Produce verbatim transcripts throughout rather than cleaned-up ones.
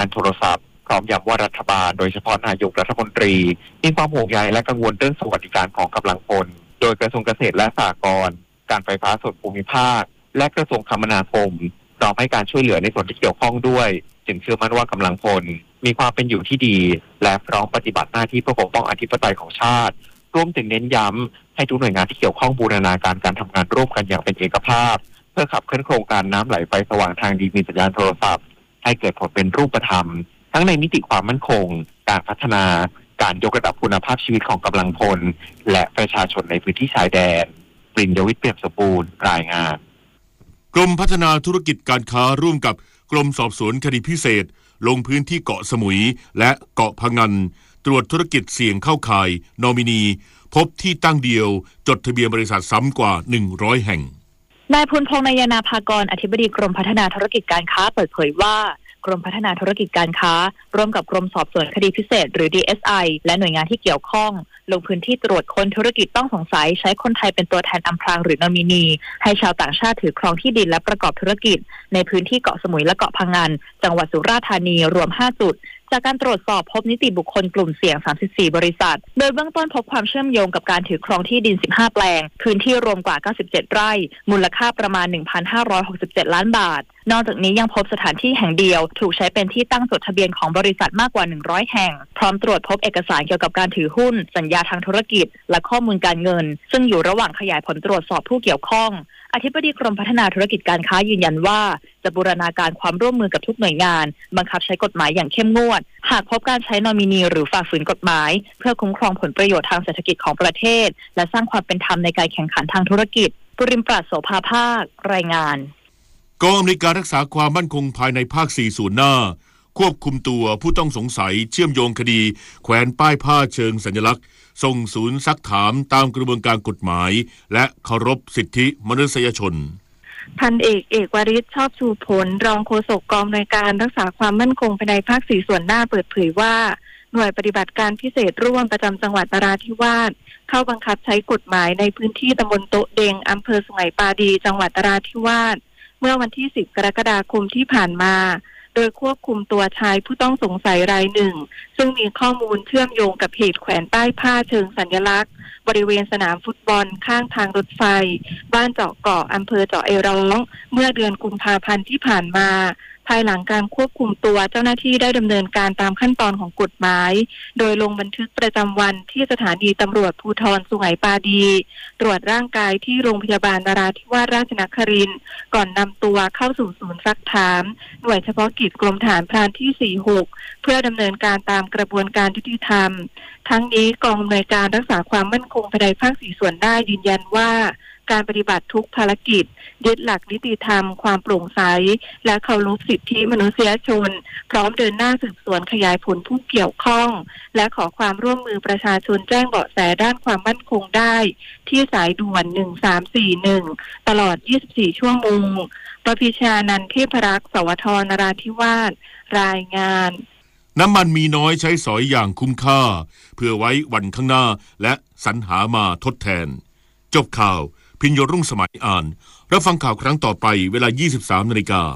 โทรศัพท์พร้อมย้ำว่ารัฐบาลโดยเฉพาะนายกรัฐมนตรีมีความห่วงใยและกังวลเรื่องสวัสดิการของกำลังพลโดยกระทรวงเกษตรและสหกรณ์การไฟฟ้าส่วนภูมิภาคและกระทรวงคมนาคมพร้อมให้การช่วยเหลือในส่วนที่เกี่ยวข้องด้วยจึงเชื่อมั่นว่ากำลังพลมีความเป็นอยู่ที่ดีและพร้อมปฏิบัติหน้าที่เพื่อปกป้องอธิปไตยของชาติรวมถึงเน้นย้ำให้ทุกหน่วยงานที่เกี่ยวข้องบูรณาการการทำงานร่วมกันอย่างเป็นเอกภาพเพื่อขับเคลื่อนโครงการน้ำไหลไฟสว่างทางดินมีสัญญาณโทรศัพท์ให้เกิดผลเป็นรูปธรรมทั้งในมิติความมั่นคงการพัฒนาการยกระดับคุณภาพชีวิตของกำลังพลและประชาชนในพื้นที่ชายแดนปริญญวิทย์เปี่ยมสมบูรณ์รายงานกรมพัฒนาธุรกิจการค้าร่วมกับกรมสอบสวนคดีพิเศษลงพื้นที่เกาะสมุยและเกาะพะงันตรวจธุรกิจเสี่ยงเข้าข่ายนอมินีพบที่ตั้งเดียวจดทะเบียนบริษัทซ้ำกว่าหนึ่งร้อยแห่งนายพลพงษ์นายนาภากรอธิบดีกรมพัฒนาธุรกิจการค้าเปิดเผยว่ากรมพัฒนาธุรกิจการค้าร่วมกับกรมสอบสวนคดีพิเศษหรือ ดี เอส ไอ และหน่วยงานที่เกี่ยวข้องลงพื้นที่ตรวจค้นธุรกิจต้องสงสัยใช้คนไทยเป็นตัวแทนอำพรางหรือนอมินีให้ชาวต่างชาติถือครองที่ดินและประกอบธุรกิจในพื้นที่เกาะสมุยและเกาะพะงันจังหวัดสุราษฎร์ธานีรวมห้าจุดจากการตรวจสอบพบนิติบุคคลกลุ่มเสี่ยงสามสิบสี่บริษัทโดยเบื้องต้นพบความเชื่อมโยงกับการถือครองที่ดินสิบห้าแปลงพื้นที่รวมกว่าเก้าสิบเจ็ดไร่มูลค่าประมาณ หนึ่งพันห้าร้อยหกสิบเจ็ด ล้านบาทนอกจากนี้ยังพบสถานที่แห่งเดียวถูกใช้เป็นที่ตั้งจดทะเบียนของบริษัทมากกว่าหนึ่งร้อยแห่งพร้อมตรวจพบเอกสารเกี่ยวกับการถือหุ้นสัญญาทางธุรกิจและข้อมูลการเงินซึ่งอยู่ระหว่างขยายผลตรวจสอบผู้เกี่ยวข้องอธิบดีกรมพัฒนาธุรกิจการค้ายืนยันว่าจะบูรณาการความร่วมมือกับทุกหน่วยงานบังคับใช้กฎหมายอย่างเข้มงวดหากพบการใช้นอมินีหรือฝ่าฝืนกฎหมายเพื่อคุ้มครองผลประโยชน์ทางเศรษฐกิจของประเทศและสร้างความเป็นธรรมในการแข่งขันทางธุรกิจปุริมปราศโสภาภาครายงานกองอำนวยการรักษาความมั่นคงภายในภาคสี่ศูนย์หน้าควบคุมตัวผู้ต้องสงสัยเชื่อมโยงคดีแขวนป้ายผ้าเชิงสัญลักษณ์ส่งศูนย์ซักถามตามกระบวนการกฎหมายและเคารพสิทธิมนุษยชนพันเอกเอกวริศชอบชูผลรองโฆษกกองอำนวยการรักษาความมั่นคงภายในภาคสี่ส่วนหน้าเปิดเผยว่าหน่วยปฏิบัติการพิเศษร่วมประจำจังหวัดนราธิวาสเข้าบังคับใช้กฎหมายในพื้นที่ตำบลโต๊ะเด็งอำเภอสุไหงปาดีจังหวัดนราธิวาสเมื่อวันที่สิบกรกฎาคมที่ผ่านมาโดยควบคุมตัวชายผู้ต้องสงสัยรายหนึ่งซึ่งมีข้อมูลเชื่อมโยงกับเหตุแขวนป้ายผ้าเชิงสัญลักษณ์บริเวณสนามฟุตบอลข้างทางรถไฟบ้านเจาะเกาะอำเภอเจาะไอร้องเมื่อเดือนกุมภาพันธ์ที่ผ่านมาภายหลังการควบคุมตัวเจ้าหน้าที่ได้ดำเนินการตามขั้นตอนของกฎหมายโดยลงบันทึกประจำวันที่สถานีตำรวจภูธรสุไหงปาดีตรวจร่างกายที่โรงพยาบาลนราธิวาสราชนครินทร์ก่อนนำตัวเข้าสู่ศูนย์ซักถามหน่วยเฉพาะกิจกรมทหารพรานที่สี่สิบหกเพื่อดำเนินการตามกระบวนการยุติธรรมทั้งนี้กองอำนวยการรักษาความมั่นคงภายในภาคสี่ส่วนหน้ายืนยันว่าการปฏิบัติทุกภารกิจยึดหลักนิติธรรมความโปร่งใสและเคารพสิทธิมนุษยชนพร้อมเดินหน้าสืบสวนขยายผลผู้เกี่ยวข้องและขอความร่วมมือประชาชนแจ้งเบาะแสด้านความมั่นคงได้ที่สายด่วนหนึ่งสามสี่หนึ่งตลอดยี่สิบสี่ชั่วโมงประพิชานันท์เทพรักษ์สวทนราธิวาสรายงานน้ำมันมีน้อยใช้สอยอย่างคุ้มค่าเพื่อไว้วันข้างหน้าและสรรหามาทดแทนจบข่าวพิญโยรุ่งสมัยอ่านรับฟังข่าวครั้งต่อไปเวลา ยี่สิบสาม นาฬิกา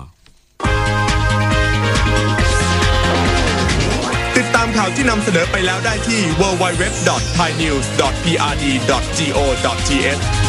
ติดตามข่าวที่นำเสนอไปแล้วได้ที่ ดับเบิลยู ดับเบิลยู ดับเบิลยู ดอท ไทยนิวส์ ดอท พี อาร์ ดี ดอท จี โอ ดอท ที เอช